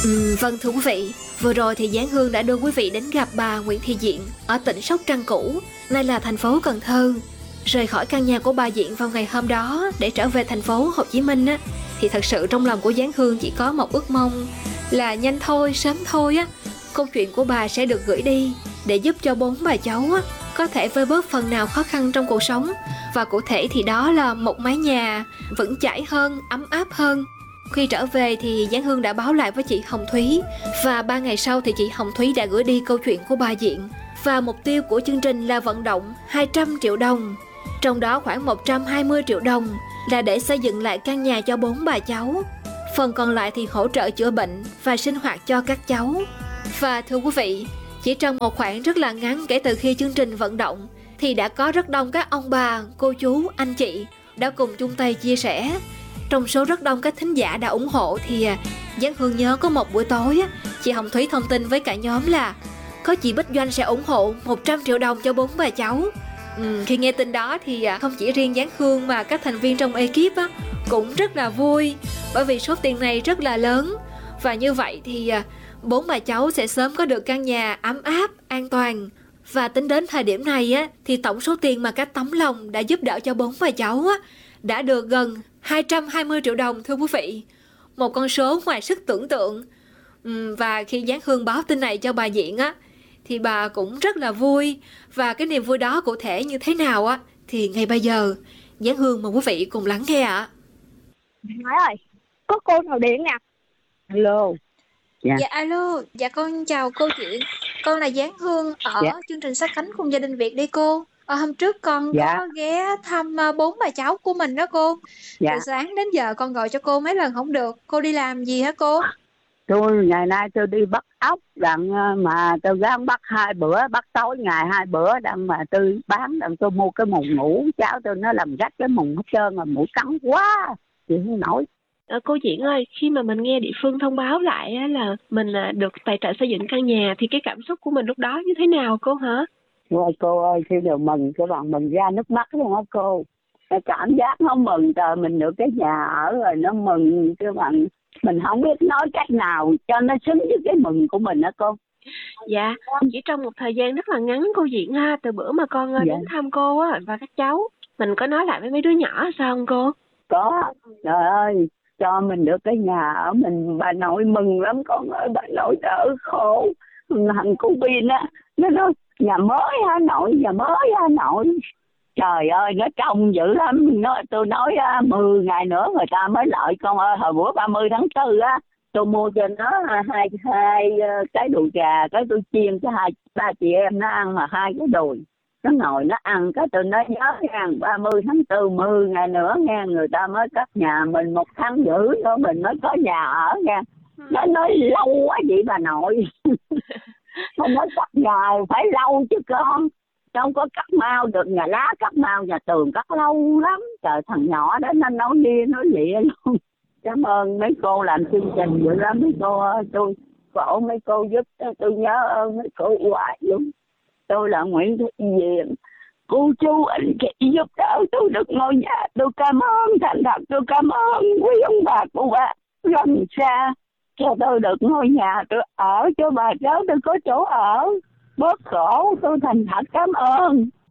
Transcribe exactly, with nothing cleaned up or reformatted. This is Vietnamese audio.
Ừ, vâng thưa quý vị, vừa rồi thì Giáng Hương đã đưa quý vị đến gặp bà Nguyễn Thị Diện ở tỉnh Sóc Trăng cũ, nay là thành phố Cần Thơ. Rời khỏi căn nhà của bà Diện vào ngày hôm đó để trở về thành phố Hồ Chí Minh á, thì thật sự trong lòng của Giáng Hương chỉ có một ước mong là nhanh thôi, sớm thôi á, câu chuyện của bà sẽ được gửi đi để giúp cho bốn bà cháu á, có thể vơi bớt phần nào khó khăn trong cuộc sống. Và cụ thể thì đó là một mái nhà vững chãi hơn, ấm áp hơn. Khi trở về thì Giáng Hương đã báo lại với chị Hồng Thúy, và ba ngày sau thì chị Hồng Thúy đã gửi đi câu chuyện của bà Diện. Và mục tiêu của chương trình là vận động hai trăm triệu đồng, trong đó khoảng một trăm hai mươi triệu đồng là để xây dựng lại căn nhà cho bốn bà cháu. Phần còn lại thì hỗ trợ chữa bệnh và sinh hoạt cho các cháu. Và thưa quý vị, chỉ trong một khoảng rất là ngắn kể từ khi chương trình vận động thì đã có rất đông các ông bà, cô chú, anh chị đã cùng chung tay chia sẻ. Trong số rất đông các thính giả đã ủng hộ thì Giáng Hương nhớ có một buổi tối chị Hồng Thúy thông tin với cả nhóm là có chị Bích Doanh sẽ ủng hộ một trăm triệu đồng cho bốn bà cháu. Ừ, khi nghe tin đó thì không chỉ riêng Giáng Hương mà các thành viên trong ekip á, cũng rất là vui, bởi vì số tiền này rất là lớn. Và như vậy thì bốn bà cháu sẽ sớm có được căn nhà ấm áp, an toàn. Và tính đến thời điểm này á, thì tổng số tiền mà các tấm lòng đã giúp đỡ cho bốn bà cháu á, đã được gần hai trăm hai mươi triệu đồng thưa quý vị. Một con số ngoài sức tưởng tượng. Ừ, và khi Giáng Hương báo tin này cho bà Diện á, thì bà cũng rất là vui. Và cái niềm vui đó cụ thể như thế nào á, thì ngay bây giờ Giáng Hương mời quý vị cùng lắng nghe ạ. Nói ơi, có cô nào điện nè. Alo. Dạ. dạ alo, dạ con chào cô chị. Con là Giáng Hương ở dạ. chương trình Sát cánh cùng gia đình Việt đi cô. Ở hôm trước con dạ. có ghé thăm bốn bà cháu của mình đó cô. Dạ. Từ sáng đến giờ con gọi cho cô mấy lần không được. Cô đi làm gì hả cô? Tôi ngày nay tôi đi bắt ốc, đặng mà tôi gắng bắt hai bữa, bắt tối ngày hai bữa, đặng mà tôi bán, đặng tôi mua cái mùng ngủ, cháu tôi nó làm rách cái mùng hết trơn, mà mũi cắn quá, chị không nổi. À, cô Diện ơi, khi mà mình nghe địa phương thông báo lại á, là mình được tài trợ xây dựng căn nhà thì cái cảm xúc của mình lúc đó như thế nào cô hả? Rồi cô ơi, khi đều mừng, cái bạn mình ra nước mắt luôn á cô. Cái cảm giác nó mừng, trời mình được cái nhà ở rồi nó mừng, cái bạn mình không biết nói cách nào cho nó xứng với cái mừng của mình đó cô. Dạ, chỉ trong một thời gian rất là ngắn cô Diện ha, từ bữa mà con dạ. đến thăm cô á và các cháu, mình có nói lại với mấy đứa nhỏ sao không cô? Có, trời ơi, cho mình được cái nhà ở mình, bà nội mừng lắm con ơi, bà nội đỡ khổ. Thằng cô Bin á, nó nói nhà mới hả nội, nhà mới hả nội. Trời ơi, nó trông dữ lắm. Nó, tôi nói á, mười ngày nữa người ta mới lợi con ơi. Hồi bữa ba mươi tháng tư á, tôi mua cho nó hai, hai cái đùi gà, cái tôi chiên cho hai ba chị em nó ăn, mà hai cái đùi. Nó ngồi nó ăn, cái tôi nói nhớ nha, ba mươi tháng tư, mười ngày nữa nghe, người ta mới cất nhà mình một tháng rưỡi nữa mình mới có nhà ở nha. Nó nói lâu quá vậy bà nội. Không nói cất nhà phải lâu chứ con. Không có cắt mau được, nhà lá cắt mau, nhà tường cắt lâu lắm. Trời, thằng nhỏ đó nó nói đi nói vậy luôn. Cảm ơn mấy cô làm chương trình dữ lắm mấy cô ơi. Tôi khổ mấy cô giúp, tôi nhớ ơn mấy cô hoài luôn. Tôi là Nguyễn Thị Diện. Cô chú anh chị giúp đỡ tôi được ngôi nhà. Tôi cảm ơn, thành thật tôi cảm ơn quý ông bà cô bác gần xa cho tôi được ngôi nhà tôi ở, cho bà cháu tôi có chỗ ở. Bớt khổ, tôi thành thật cảm ơn.